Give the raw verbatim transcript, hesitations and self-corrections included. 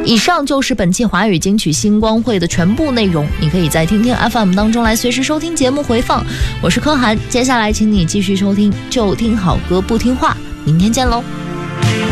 以上就是本期华语金曲星光会的全部内容，你可以在听听 F M 当中来随时收听节目回放。我是柯涵，接下来请你继续收听就听好歌不听话，明天见喽。